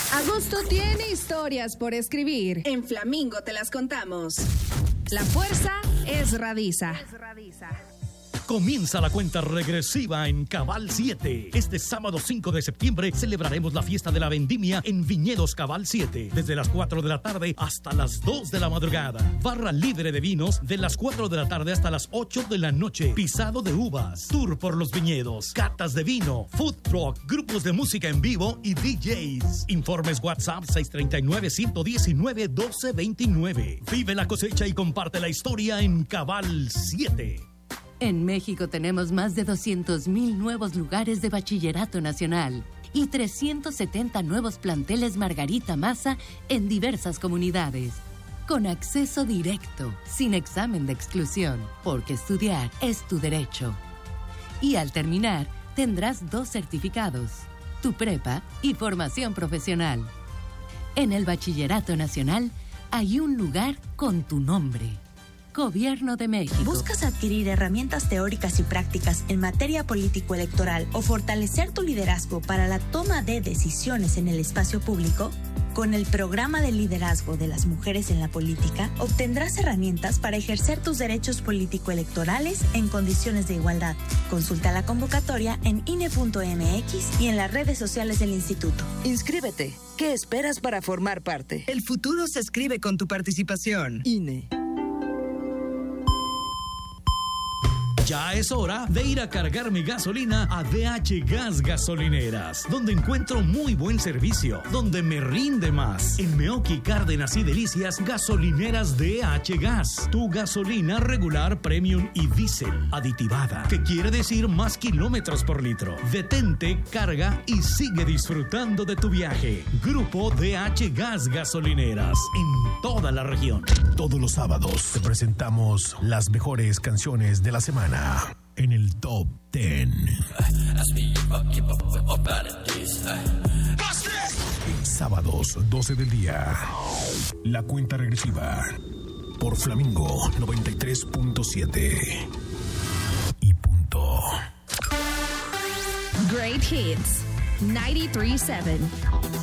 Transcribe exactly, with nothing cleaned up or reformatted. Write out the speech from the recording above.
Agosto tiene historias por escribir. En Flamingo te las contamos. La fuerza es Radiza. Comienza la cuenta regresiva en Cabal siete. Este sábado cinco de septiembre celebraremos la fiesta de la vendimia en Viñedos Cabal siete. Desde las cuatro de la tarde hasta las dos de la madrugada. Barra libre de vinos de las cuatro de la tarde hasta las ocho de la noche. Pisado de uvas, tour por los viñedos, catas de vino, food truck, grupos de música en vivo y D Js. Informes WhatsApp seis tres nueve, uno uno nueve, uno dos dos nueve. Vive la cosecha y comparte la historia en Cabal siete. En México tenemos más de doscientos mil nuevos lugares de bachillerato nacional y trescientos setenta nuevos planteles Margarita Maza en diversas comunidades. Con acceso directo, sin examen de exclusión, porque estudiar es tu derecho. Y al terminar, tendrás dos certificados, tu prepa y formación profesional. En el Bachillerato Nacional hay un lugar con tu nombre. Gobierno de México. ¿Buscas adquirir herramientas teóricas y prácticas en materia político-electoral o fortalecer tu liderazgo para la toma de decisiones en el espacio público? Con el programa de liderazgo de las mujeres en la política, obtendrás herramientas para ejercer tus derechos político-electorales en condiciones de igualdad. Consulta la convocatoria en I N E punto M X y en las redes sociales del instituto. Inscríbete. ¿Qué esperas para formar parte? El futuro se escribe con tu participación. I N E. Ya es hora de ir a cargar mi gasolina a D H Gas Gasolineras, donde encuentro muy buen servicio, donde me rinde más. En Meoqui, Cárdenas y Delicias, gasolineras D H Gas. Tu gasolina regular, premium y diésel aditivada, que quiere decir más kilómetros por litro. Detente, carga y sigue disfrutando de tu viaje. Grupo D H Gas Gasolineras, en toda la región. Todos los sábados te presentamos las mejores canciones de la semana en el Top diez. Sábados, doce del día. La cuenta regresiva por Flamingo noventa y tres punto siete. Y punto. Great Hits noventa y tres punto siete.